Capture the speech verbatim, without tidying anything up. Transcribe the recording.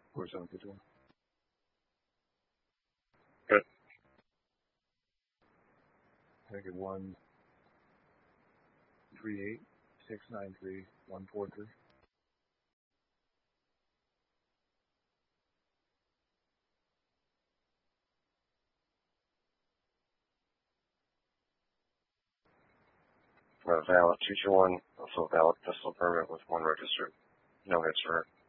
four seven six one. Good. Ticket one three eight six nine three one four three. Uh, valid two two one, also valid pistol permit with one registered. No hits for her.